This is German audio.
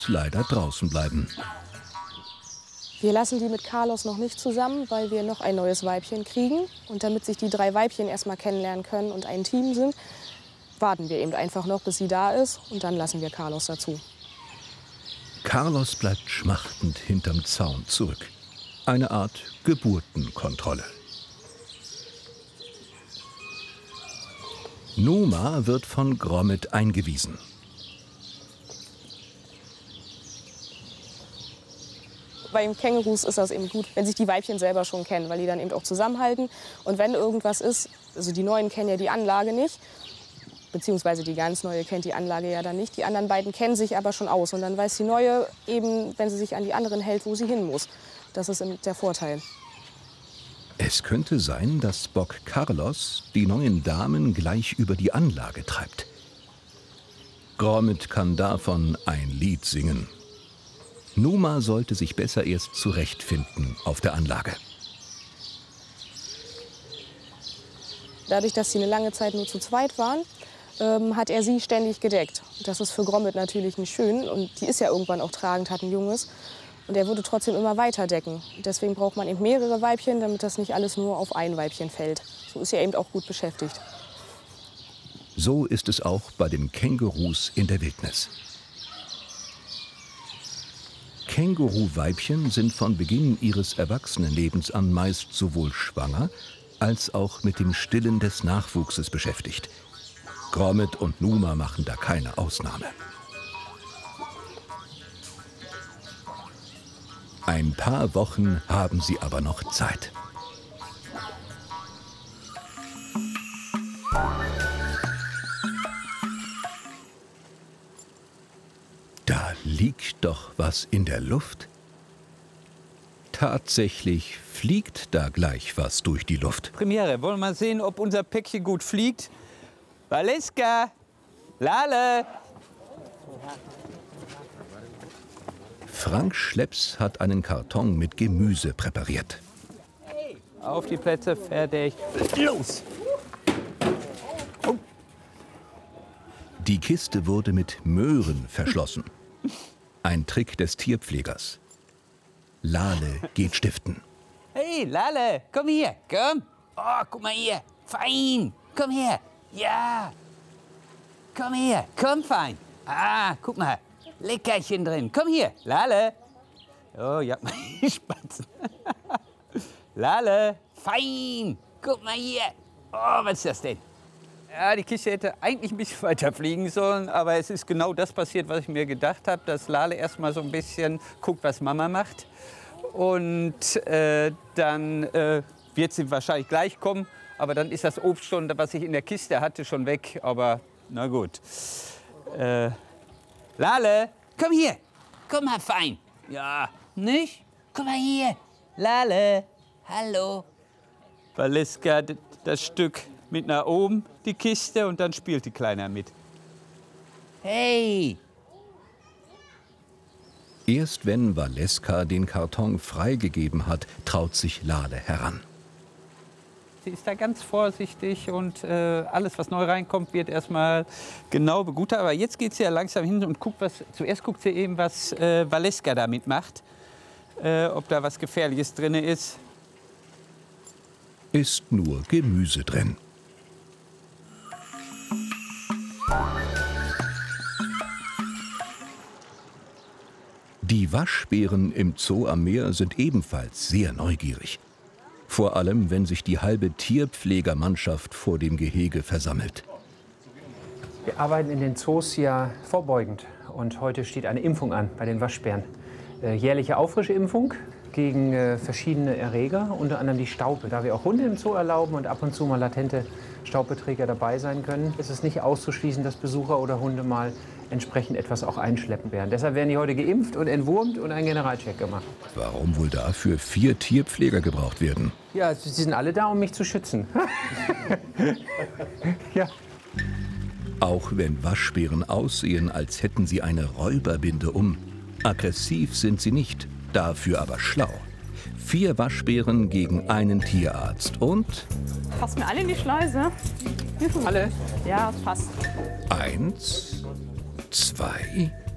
leider draußen bleiben. Wir lassen die mit Carlos noch nicht zusammen, weil wir noch ein neues Weibchen kriegen. Und damit sich die 3 Weibchen erstmal kennenlernen können und ein Team sind, warten wir eben einfach noch, bis sie da ist. Und dann lassen wir Carlos dazu. Carlos bleibt schmachtend hinterm Zaun zurück. Eine Art Geburtenkontrolle. Numa wird von Gromit eingewiesen. Bei den Kängurus ist das eben gut, wenn sich die Weibchen selber schon kennen, weil die dann eben auch zusammenhalten. Und wenn irgendwas ist, also die Neuen kennen ja die Anlage nicht, beziehungsweise die ganz Neue kennt die Anlage ja dann nicht. Die anderen beiden kennen sich aber schon aus. Und dann weiß die Neue eben, wenn sie sich an die anderen hält, wo sie hin muss. Das ist eben der Vorteil. Es könnte sein, dass Bock Carlos die neuen Damen gleich über die Anlage treibt. Gromit kann davon ein Lied singen. Numa sollte sich besser erst zurechtfinden auf der Anlage. Dadurch, dass sie eine lange Zeit nur zu zweit waren, hat er sie ständig gedeckt. Das ist für Gromit natürlich nicht schön. Und die ist ja irgendwann auch tragend, hat ein Junges. Und er würde trotzdem immer weiter decken. Deswegen braucht man eben mehrere Weibchen, damit das nicht alles nur auf ein Weibchen fällt. So ist er eben auch gut beschäftigt. So ist es auch bei den Kängurus in der Wildnis. Känguruweibchen sind von Beginn ihres Erwachsenenlebens an meist sowohl schwanger als auch mit dem Stillen des Nachwuchses beschäftigt. Gromit und Numa machen da keine Ausnahme. Ein paar Wochen haben sie aber noch Zeit. Da liegt doch was in der Luft. Tatsächlich fliegt da gleich was durch die Luft. Premiere. Wollen wir mal sehen, ob unser Päckchen gut fliegt? Valeska! Lale! Frank Schlepps hat einen Karton mit Gemüse präpariert. Auf die Plätze, fertig, los! Die Kiste wurde mit Möhren verschlossen. Ein Trick des Tierpflegers. Lale geht stiften. Hey, Lale, komm hier, komm! Oh, guck mal hier, fein! Komm her, ja! Komm her, komm, fein! Ah, guck mal, Leckerchen drin. Komm hier, Lale! Oh, ja, meine Spatzen. Lale, fein! Guck mal hier! Oh, was ist das denn? Ja, die Kiste hätte eigentlich ein bisschen weiter fliegen sollen, aber es ist genau das passiert, was ich mir gedacht habe, dass Lale erst mal so ein bisschen guckt, was Mama macht. Und dann wird sie wahrscheinlich gleich kommen, aber dann ist das Obst schon, was ich in der Kiste hatte, schon weg. Aber na gut. Lale, komm hier, komm mal fein. Ja, nicht? Komm mal hier, Lale, hallo. Valeska, das Stück mit nach oben, die Kiste, und dann spielt die Kleine mit. Hey! Erst wenn Valeska den Karton freigegeben hat, traut sich Lale heran. Sie ist da ganz vorsichtig und alles, was neu reinkommt, wird erstmal genau begutachtet. Aber jetzt geht sie ja langsam hin und guckt, zuerst guckt sie eben, was Valeska damit macht. Ob da was Gefährliches drin ist. Ist nur Gemüse drin. Die Waschbären im Zoo am Meer sind ebenfalls sehr neugierig. Vor allem, wenn sich die halbe Tierpflegermannschaft vor dem Gehege versammelt. Wir arbeiten in den Zoos ja vorbeugend. Und heute steht eine Impfung an bei den Waschbären. Jährliche Auffrischimpfung gegen verschiedene Erreger, unter anderem die Staupe. Da wir auch Hunde im Zoo erlauben und ab und zu mal latente Staubbeträger dabei sein können, ist es nicht auszuschließen, dass Besucher oder Hunde mal entsprechend etwas auch einschleppen werden. Deshalb werden die heute geimpft und entwurmt und ein Generalcheck gemacht. Warum wohl dafür 4 Tierpfleger gebraucht werden? Ja, sie sind alle da, um mich zu schützen. Ja. Auch wenn Waschbären aussehen, als hätten sie eine Räuberbinde um. Aggressiv sind sie nicht, dafür aber schlau. 4 Waschbären gegen einen Tierarzt und... Passt mir alle in die Schleuse. Alle? Ja, passt. 1, 2...